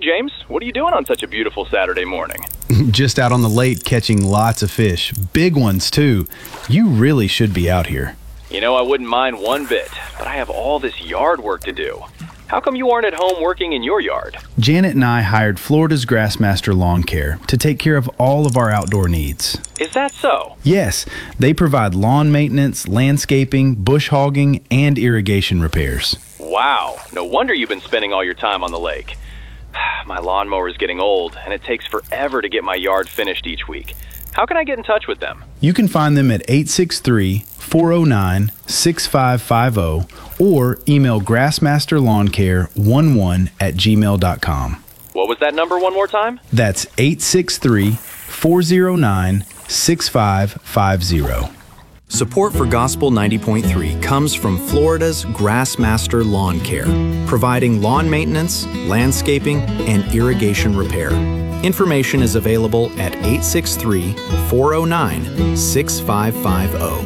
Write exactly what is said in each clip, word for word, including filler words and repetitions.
James, what are you doing on such a beautiful Saturday morning? Just out on the lake catching lots of fish. Big ones, too. You really should be out here. You know, I wouldn't mind one bit, but I have all this yard work to do. How come you aren't at home working in your yard? Janet and I hired Florida's Grassmaster Lawn Care to take care of all of our outdoor needs. Is that so? Yes, they provide lawn maintenance, landscaping, bush hogging, and irrigation repairs. Wow, no wonder you've been spending all your time on the lake. My lawnmower is getting old, and it takes forever to get my yard finished each week. How can I get in touch with them? You can find them at eight six three, four oh nine, six five five oh or email grassmasterlawncare eleven at gmail dot com. What was that number one more time? That's eight six three, four oh nine, six five five oh. Support for Gospel ninety point three comes from Florida's Grassmaster Lawn Care, providing lawn maintenance, landscaping, and irrigation repair. Information is available at eight six three, four oh nine, six five five oh.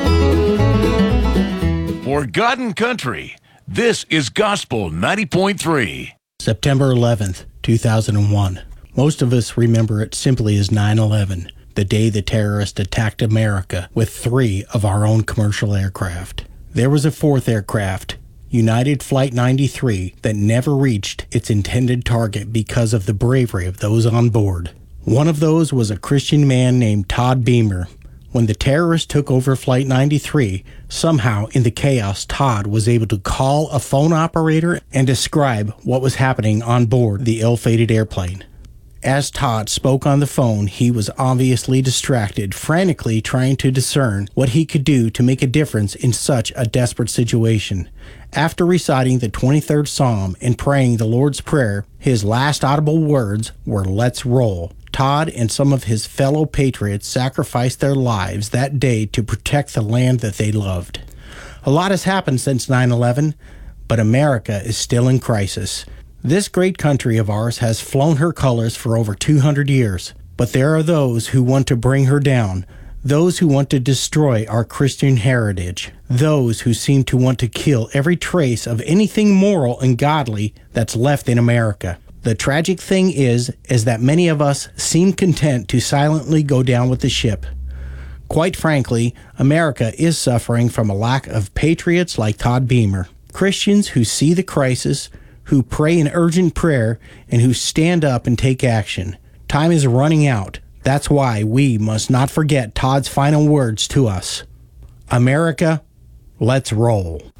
For God and Country, this is Gospel ninety point three. September eleventh, two thousand one. Most of us remember it simply as nine eleven, the day the terrorists attacked America with three of our own commercial aircraft. There was a fourth aircraft, United Flight ninety-three, that never reached its intended target because of the bravery of those on board. One of those was a Christian man named Todd Beamer. When the terrorists took over Flight ninety-three, somehow in the chaos, Todd was able to call a phone operator and describe what was happening on board the ill-fated airplane. As Todd spoke on the phone, he was obviously distracted, frantically trying to discern what he could do to make a difference in such a desperate situation. After reciting the twenty-third Psalm and praying the Lord's Prayer, his last audible words were, "Let's roll." Todd and some of his fellow patriots sacrificed their lives that day to protect the land that they loved. A lot has happened since nine eleven, but America is still in crisis. This great country of ours has flown her colors for over two hundred years, but there are those who want to bring her down, those who want to destroy our Christian heritage, those who seem to want to kill every trace of anything moral and godly that's left in America. The tragic thing is, is that many of us seem content to silently go down with the ship. Quite frankly, America is suffering from a lack of patriots like Todd Beamer, Christians who see the crisis, who pray an urgent prayer, and who stand up and take action. Time is running out. That's why we must not forget Todd's final words to us. America, let's roll.